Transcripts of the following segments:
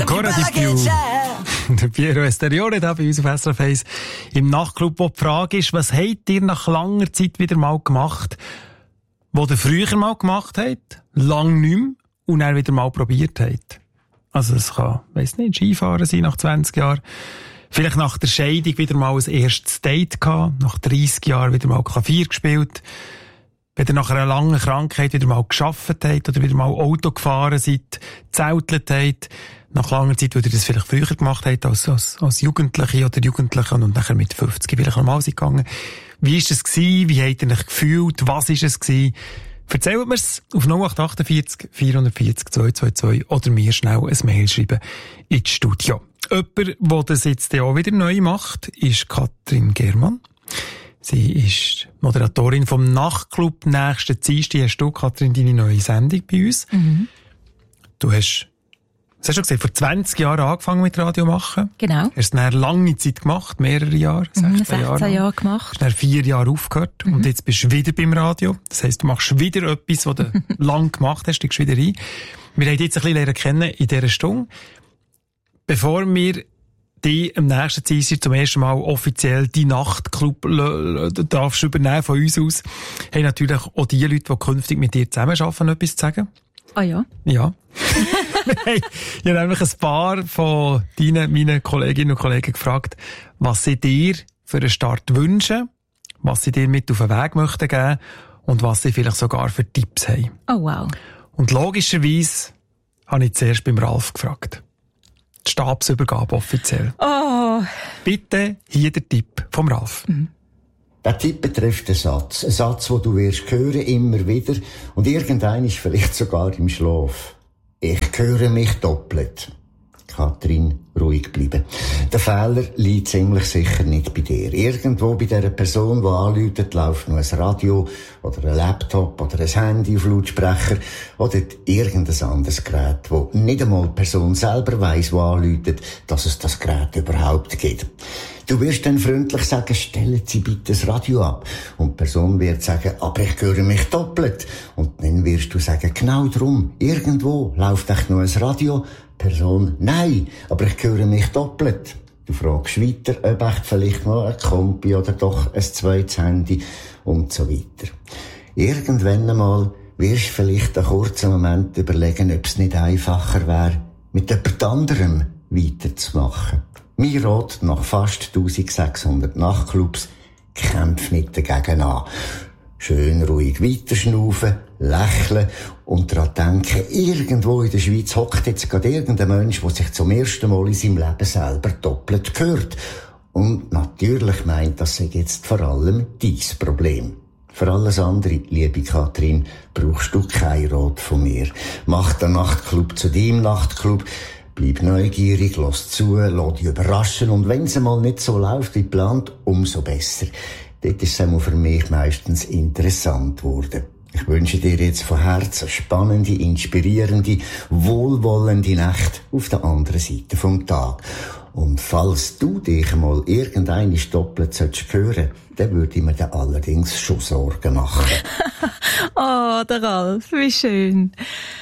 Ancora di più. Der Piero Esteriore da bei uns auf SRF 1 im Nachtclub, wo die Frage ist, was habt ihr nach langer Zeit wieder mal gemacht, was ihr früher mal gemacht habt, lang nicht mehr, und dann wieder mal probiert habt? Also es kann, weiss nicht, Skifahren sein nach 20 Jahren, vielleicht nach der Scheidung wieder mal ein erstes Date gehabt, nach 30 Jahren wieder mal Klavier gespielt, wenn ihr nach einer langen Krankheit wieder mal gearbeitet habt oder wieder mal Auto gefahren seid, zeltelt habt, nach langer Zeit, weil ihr das vielleicht früher gemacht habt als Jugendliche oder Jugendliche und nachher mit 50 vielleicht nochmal seid gegangen. Wie ist es gewesen? Wie habt ihr euch gefühlt? Was ist es gewesen? Erzählt mir's auf 0848 440 222 oder mir schnell ein Mail schreiben ins Studio. Jemand, der das jetzt auch wieder neu macht, ist Katrin Germann. Sie ist Moderatorin vom Nachtclub. Nächsten Dienstag hast du, Katrin, deine neue Sendung bei uns. Mhm. Du hast schon gesagt, vor 20 Jahren angefangen mit Radio machen. Genau. Hast es dann lange Zeit gemacht, mehrere Jahre, 16 Jahre gemacht. Hast dann 4 Jahre aufgehört und jetzt bist du wieder beim Radio. Das heisst, du machst wieder etwas, was du lang gemacht hast, steigst wieder ein. Wir haben dich jetzt ein bisschen lernen kennen in dieser Stunde. Bevor wir die am nächsten Dienstag zum ersten Mal offiziell die Nachtclub darfst übernehmen von uns aus, haben natürlich auch die Leute, die künftig mit dir zusammenarbeiten, etwas zu sagen. Ah ja? Ja. Ich habe nämlich ein paar von meinen Kolleginnen und Kollegen gefragt, was sie dir für einen Start wünschen, was sie dir mit auf den Weg möchten geben und was sie vielleicht sogar für Tipps haben. Oh wow. Und logischerweise habe ich zuerst beim Ralf gefragt. Die Stabsübergabe offiziell. Oh. Bitte hier der Tipp vom Ralf. Mhm. Der Tipp betrifft einen Satz. Ein Satz, den du wirst hören, immer wieder. Und irgendein ist vielleicht sogar im Schlaf. Ich höre mich doppelt. Katrin, ruhig bleiben. Der Fehler liegt ziemlich sicher nicht bei dir. Irgendwo bei dieser Person, die anruft, läuft noch ein Radio oder ein Laptop oder ein Handy auf Lautsprecher oder irgendein anderes Gerät, wo nicht einmal die Person selber weiss, wo anruft, dass es das Gerät überhaupt gibt. Du wirst dann freundlich sagen, stellen Sie bitte das Radio ab. Und die Person wird sagen, aber ich höre mich doppelt. Und dann wirst du sagen, genau drum, irgendwo läuft echt noch ein Radio. Person, nein, aber ich höre mich doppelt. Du fragst weiter, ob echt vielleicht noch ein Kompi oder doch ein zweites Handy und so weiter. Irgendwann einmal wirst du vielleicht einen kurzen Moment überlegen, ob es nicht einfacher wäre, mit jemand anderem weiterzumachen. Mein Rat nach fast 1600 Nachtclubs, kämpf nicht dagegen an. Schön ruhig weiterschnaufen, lächeln und daran denken, irgendwo in der Schweiz hockt jetzt gerade irgendein Mensch, der sich zum ersten Mal in seinem Leben selber doppelt hört. Und natürlich meint, das sei jetzt vor allem dein Problem. Für alles andere, liebe Katrin, brauchst du keinen Rat von mir. Mach den Nachtclub zu deinem Nachtclub. Bleib neugierig, lass zu, lass dich überraschen und wenn es mal nicht so läuft wie geplant, umso besser. Dort ist es für mich meistens interessant geworden. Ich wünsche dir jetzt von Herzen spannende, inspirierende, wohlwollende Nacht auf der anderen Seite vom Tag. Und falls du dich mal irgendeine doppelt hören, dann würde ich mir dann allerdings schon Sorgen machen. Oh, der Ralf, wie schön.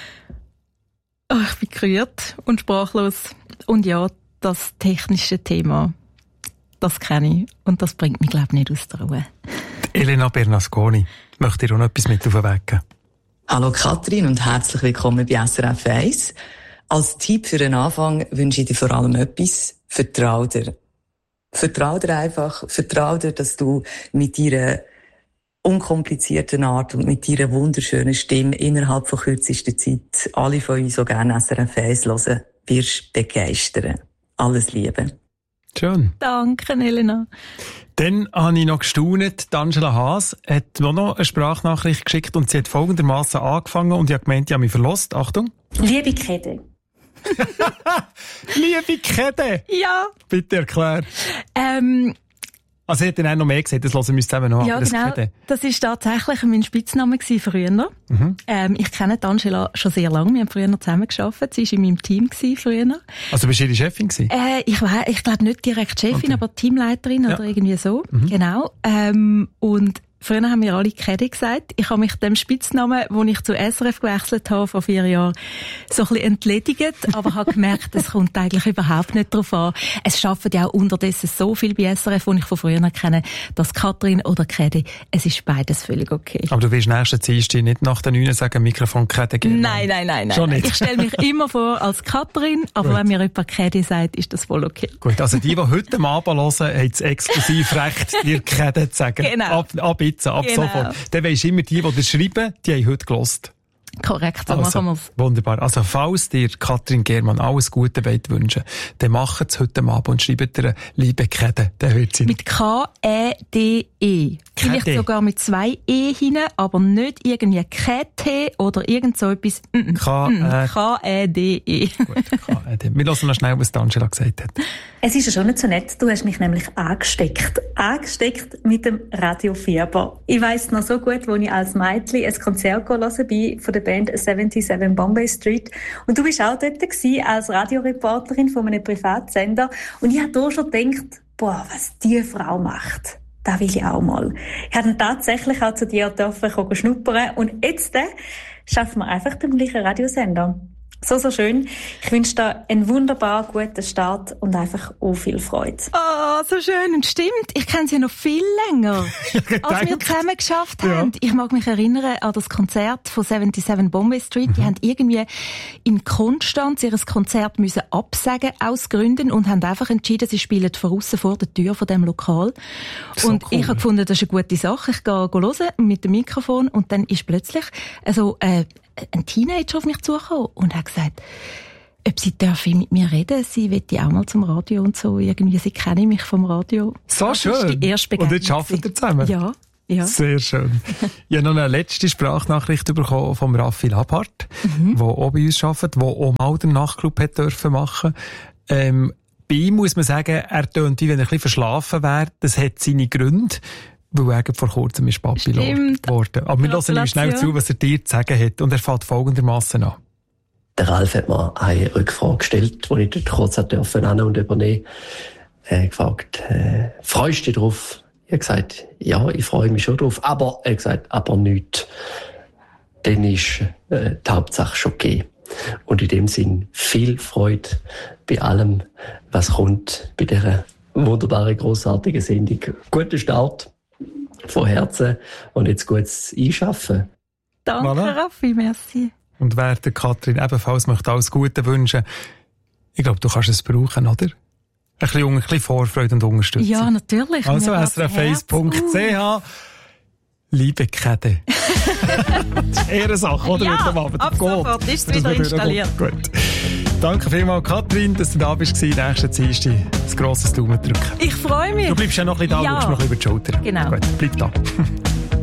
Oh, ich bin gerührt und sprachlos. Und ja, das technische Thema, das kenne ich. Und das bringt mich, glaube ich, nicht aus der Ruhe. Elena Bernasconi möchte dir auch noch etwas mit auf den Weg geben. Hallo Katrin und herzlich willkommen bei SRF 1. Als Tipp für den Anfang wünsche ich dir vor allem etwas. Vertrau dir. Vertrau dir einfach. Vertrau dir, dass du mit deiner unkomplizierten Art und mit deiner wunderschönen Stimme innerhalb von kürzester Zeit alle von uns, die gerne SRF 1 hören, wirst begeistern. Alles Liebe. Schön. Danke, Elena. Dann habe ich noch gestaunt. Angela Haas hat noch eine Sprachnachricht geschickt und sie hat folgendermaßen angefangen und ich habe gemeint, ich habe mich verlost. Achtung. Liebe Kede. Liebe Kede? Ja. Bitte erklär. Also, sie hat dann auch noch mehr gesagt, das hören wir uns zusammen noch an. Ja, genau. Das war tatsächlich mein Spitzname früher. Mhm. Ich kenne Angela schon sehr lange. Wir haben früher zusammengearbeitet. Sie war in meinem Team früher. Also, bist du ihre Chefin gewesen? Ich glaube nicht direkt Chefin, aber Teamleiterin oder irgendwie so. Mhm. Genau. Und Früher haben wir alle Kädi gesagt. Ich habe mich dem Spitznamen, den ich zu SRF gewechselt habe, vor 4 Jahren, so ein bisschen entledigt, aber habe gemerkt, es kommt eigentlich überhaupt nicht darauf an. Es schaffen ja auch unterdessen so viel bei SRF, die ich von früher kenne, dass Katrin oder Kädi, es ist beides völlig okay. Aber du willst nächsten Dienstag nicht nach den 9 sagen, Mikrofon Kädi geben? Nein. Schon nicht. Ich stelle mich immer vor als Katrin, aber wenn mir jemand Kädi sagt, ist das voll okay. Gut, also die heute am Abend hören, haben das exklusiv Recht, dir Kädi zu sagen. Genau. Ab sofort. Dann weisst immer die dir schreiben, die haben heute gehört. Korrekt, so machen wir's. Wunderbar. Also, falls dir Katrin Germann alles Gute wünschen, dann macht es heute Abend und schreibt ihr liebe Kädi, dann hört sie. Mit K-E-D-E. Vielleicht sogar mit 2 E hinten, aber nicht irgendwie Käthe oder irgend so etwas. K-E-D-E. Gut, K-E-D. Wir hören noch schnell, was Angela gesagt hat. Es ist ja schon nicht so nett. Du hast mich nämlich angesteckt mit dem Radio Fieber. Ich weiss noch so gut, wo ich als Mädchen ein Konzert hören bin von der Band 77 Bombay Street. Und du bist auch dort gewesen, als Radioreporterin von einem Privatsender. Und ich habe da schon gedacht, boah, was diese Frau macht. Das will ich auch mal. Ich habe dann tatsächlich auch zu dir dürfen schnuppern. Und jetzt schaffen wir einfach beim gleichen Radiosender. So schön. Ich wünsche dir einen wunderbar guten Start und einfach auch viel Freude. Oh, so schön. Und stimmt, ich kenne sie ja noch viel länger, als wir zusammen geschafft haben. Ich mag mich erinnern an das Konzert von 77 Bombay Street. Die haben irgendwie in Konstanz ihr Konzert müssen absagen aus Gründen und haben einfach entschieden, sie spielen von aussen vor der Tür von dem Lokal. So und cool. Ich habe gefunden, das ist eine gute Sache. Ich gehe hören mit dem Mikrofon und dann ist plötzlich ein Teenager auf mich zugekommen und hat gesagt, ob sie mit mir reden darf. Sie will auch mal zum Radio und so. Irgendwie, sie kenne mich vom Radio. So das schön. Ist die erste Begegnung. Und jetzt arbeitet ihr zusammen? Ja. Sehr schön. Ich habe noch eine letzte Sprachnachricht bekommen vom Raffi Labhart, der auch bei uns arbeitet, der auch mal den Nachtclub hat dürfen machen. Bei ihm muss man sagen, er tönt, wie wenn er ein bisschen verschlafen wäre. Das hat seine Gründe. Weil er vor kurzem ist Papi geworden. Aber wir hören ihm schnell zu, was er dir zu sagen hat. Und er fängt folgendermassen an. Der Ralf hat mir eine Rückfrage gestellt, die ich dort kurz durfte und übernehmen. Er hat gefragt, freust du dich drauf? Ich habe gesagt, ja, ich freue mich schon drauf. Aber, er hat gesagt, aber nicht. Dann ist die Hauptsache schon okay. Und in dem Sinn viel Freude bei allem, was kommt bei dieser wunderbaren, grossartigen Sendung. Guten Start. Von Herzen und jetzt gutes Einschaffen. Danke, voilà. Raffi, merci. Und wer der Katrin ebenfalls möchte alles Gute wünschen, ich glaube, du kannst es brauchen, oder? Ein bisschen Vorfreude und Unterstützung. Ja, natürlich. Also srf1.ch. Liebe Kädi. Das ist eher eine Sache, oder? Ja, ab sofort ist es wieder installiert. Gut. Danke vielmals, Katrin, dass du da bist. Nächsten Dienstag ein grosses Daumen drücken. Ich freue mich. Du bleibst ja noch ein bisschen da, schaust noch über die Schulter. Genau. Gut, bleib da.